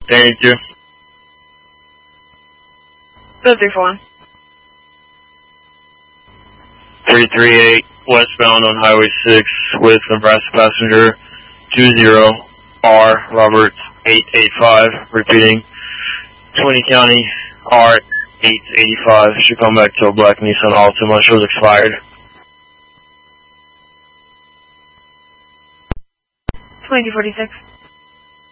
Thank you. 0341. 338 westbound on Highway 6 with Nebraska passenger 20R Roberts 885, repeating 20 County R 885, should come back to a black Nissan Altima, shows expired. 2246.